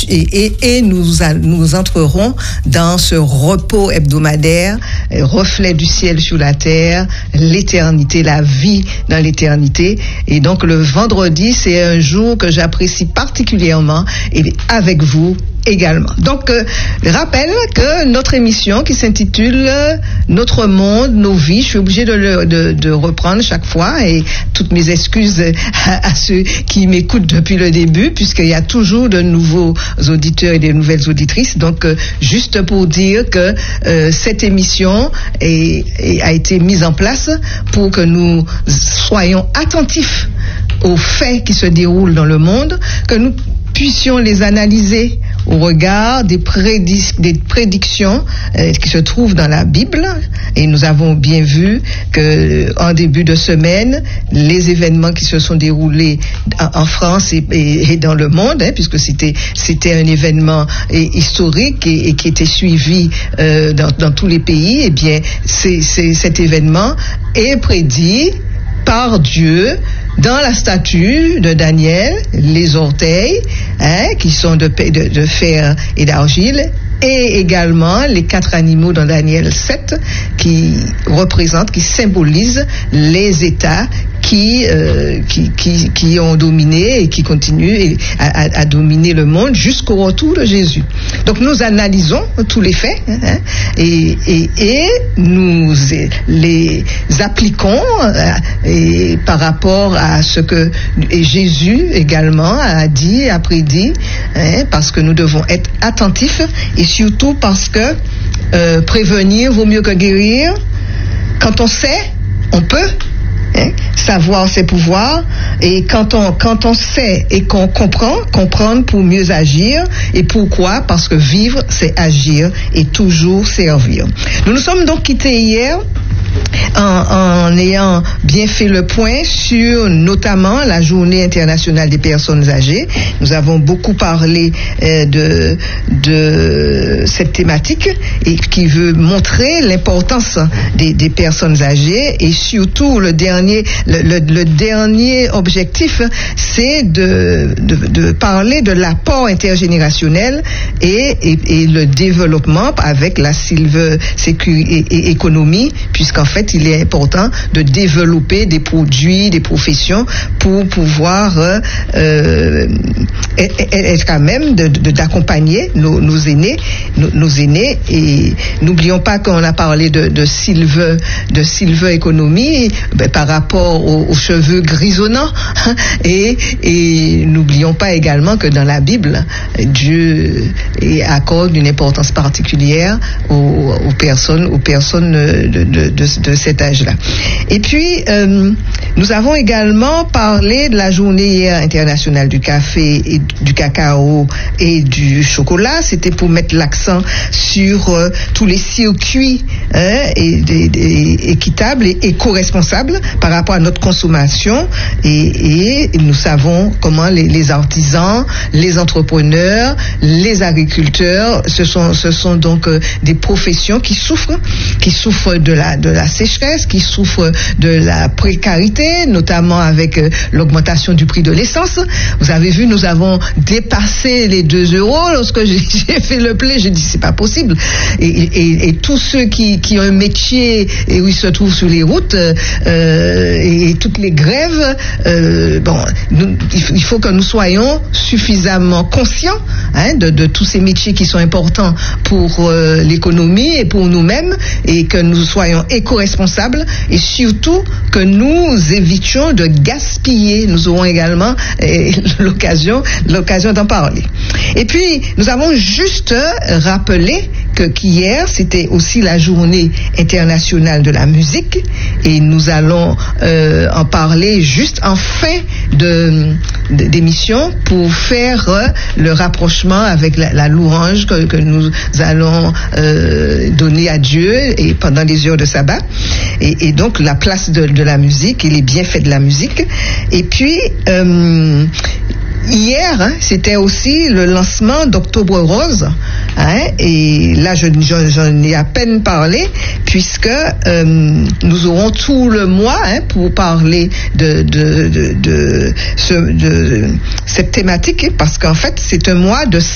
et nous entrerons dans ce repos hebdomadaire, reflet du ciel sur la terre, l'éternité, la vie dans l'éternité. Et donc le vendredi, c'est un jour que j'apprécie particulièrement, et avec vous également. Donc, rappelle que notre émission qui s'intitule Notre monde, nos vies, je suis obligée de reprendre chaque fois, et toutes mes excuses à ceux qui m'écoutent depuis le début, puisqu'il y a toujours de nouveaux auditeurs et de nouvelles auditrices. Donc, juste pour dire que cette émission a été mise en place pour que nous soyons attentifs aux faits qui se déroulent dans le monde, que nous puissions les analyser au regard des prédictions qui se trouvent dans la Bible. Et nous avons bien vu que en début de semaine, les événements qui se sont déroulés en France et dans le monde, puisque c'était un événement historique et qui était suivi dans tous les pays, et bien cet événement est prédit par Dieu dans la statue de Daniel, les orteils, qui sont de fer et d'argile, et également les 4 animaux dans Daniel 7 qui symbolisent les États qui ont dominé et qui continuent à dominer le monde jusqu'au retour de Jésus. Donc nous analysons tous les faits et nous les appliquons par rapport à ce que Jésus également a dit, a prédit, parce que nous devons être attentifs, et surtout parce que prévenir vaut mieux que guérir. Quand on sait, on peut. Savoir c'est pouvoir, et quand on sait et qu'on comprendre pour mieux agir. Et pourquoi? Parce que vivre c'est agir et toujours servir. Nous nous sommes donc quittés hier en ayant bien fait le point sur notamment la journée internationale des personnes âgées. Nous avons beaucoup parlé de cette thématique, et qui veut montrer l'importance des personnes âgées, et surtout le dernier objectif, c'est de parler de l'apport intergénérationnel et le développement avec la Silver Economy, puisqu'en fait il est important de développer des produits, des professions pour pouvoir être à même d'accompagner nos aînés, et n'oublions pas qu'on a parlé de Silver Economy par rapport aux cheveux grisonnants, et n'oublions pas également que dans la Bible, Dieu accorde une importance particulière aux personnes de cet âge-là. Et puis nous avons également parlé de la journée internationale du café et du cacao et du chocolat. C'était pour mettre l'accent sur tous les circuits équitables et éco-responsables par rapport à notre consommation, et nous savons comment les artisans, les entrepreneurs, les agriculteurs, ce sont donc des professions qui souffrent de la sécheresse, qui souffrent de la précarité, notamment avec l'augmentation du prix de l'essence. Vous avez vu, nous avons dépassé les 2 €. Lorsque j'ai fait le play, j'ai dit c'est pas possible. Et tous ceux qui ont un métier et où ils se trouvent sur les routes, et toutes les grèves, il faut que nous soyons suffisamment conscients de tous ces métiers qui sont importants pour l'économie et pour nous-mêmes, et que nous soyons éco-responsables, et surtout que nous évitions de gaspiller. Nous aurons également l'occasion d'en parler. Et puis nous avons juste rappelé qu'hier c'était aussi la journée internationale de la musique, et nous allons en parler juste en fin d'émission pour faire le rapprochement avec la louange que nous allons donner à Dieu et pendant les heures de sabbat, et donc la place de la musique et les bienfaits de la musique. Et puis hier, c'était aussi le lancement d'Octobre Rose, et là j'en ai à peine parlé, puisque nous aurons tout le mois pour parler de cette thématique, parce qu'en fait c'est un mois de